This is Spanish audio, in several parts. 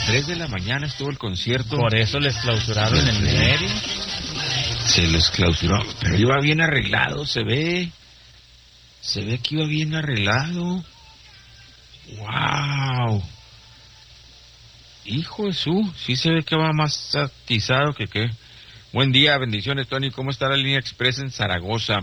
3 de la mañana estuvo el concierto. Por eso les clausuraron el Neri. Se les clausuró, pero iba bien arreglado, se ve que iba bien arreglado. ¡Wow! Hijo de sí se ve que va más atizado que qué. Buen día, bendiciones, Tony. ¿Cómo está la línea express en Zaragoza?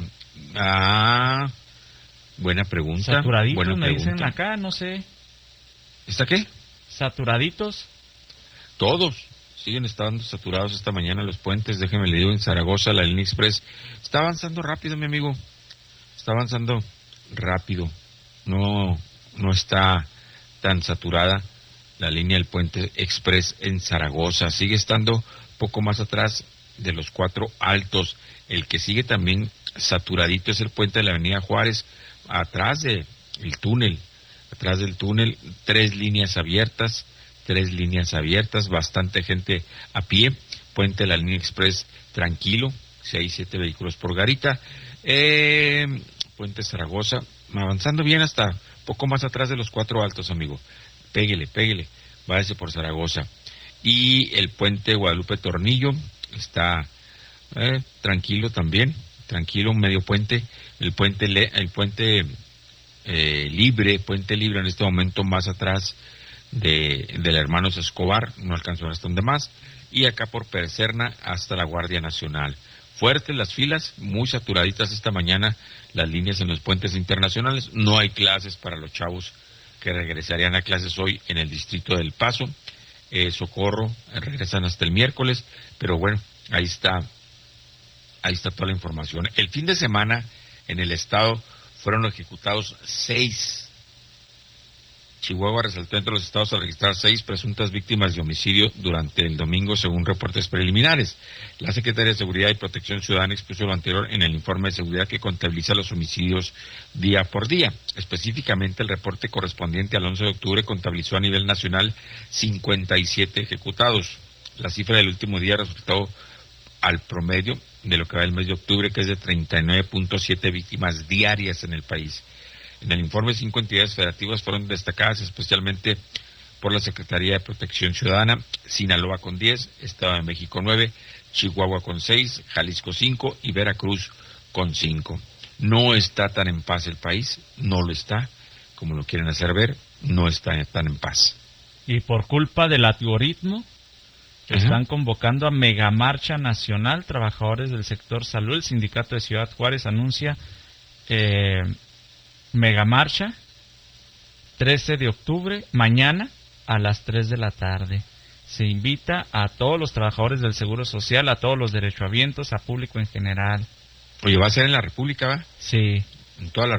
Buena pregunta. Saturaditos, buena me pregunta. dicen acá, no sé. ¿Está qué? Saturaditos. Todos siguen estando saturados esta mañana los puentes. Déjeme le digo, en Zaragoza la línea express está avanzando rápido, mi amigo. Está avanzando rápido. No está tan saturada la línea del puente express en Zaragoza. Sigue estando poco más atrás de los 4 altos. El que sigue también saturadito es el puente de la avenida Juárez, atrás del túnel, 3 líneas abiertas, bastante gente a pie. Puente de la línea express tranquilo, 6-7 vehículos por garita. Puente Zaragoza avanzando bien hasta poco más atrás de los 4 altos, amigo. Péguele, váyase por Zaragoza. Y el puente Guadalupe Tornillo está tranquilo también, un medio puente. El puente libre en este momento más atrás del Hermanos Escobar, no alcanzó hasta donde más. Y acá por Perserna hasta la Guardia Nacional. Fuertes las filas, muy saturaditas esta mañana las líneas en los puentes internacionales. No hay clases para los chavos que regresarían a clases hoy en el distrito del Paso. Socorro, regresan hasta el miércoles, pero bueno, ahí está toda la información. El fin de semana en el estado fueron ejecutados 6. Chihuahua resaltó entre los estados al registrar 6 presuntas víctimas de homicidio durante el domingo, según reportes preliminares. La Secretaría de Seguridad y Protección Ciudadana expuso lo anterior en el informe de seguridad que contabiliza los homicidios día por día. Específicamente, el reporte correspondiente al 11 de octubre contabilizó a nivel nacional 57 ejecutados. La cifra del último día resultó al promedio de lo que va el mes de octubre, que es de 39.7 víctimas diarias en el país. En el informe, 5 entidades federativas fueron destacadas especialmente por la Secretaría de Protección Ciudadana: Sinaloa con 10, Estado de México 9, Chihuahua con 6, Jalisco 5 y Veracruz con 5. No está tan en paz el país, no lo está, como lo quieren hacer ver, no está tan en paz. Y por culpa del algoritmo, están convocando a megamarcha nacional. Trabajadores del sector salud, el sindicato de Ciudad Juárez anuncia megamarcha 13 de octubre, mañana a las 3 de la tarde. Se invita a todos los trabajadores del Seguro Social, a todos los derechohabientes, a público en general. Oye, ¿va a ser en la República, va? Sí. En toda la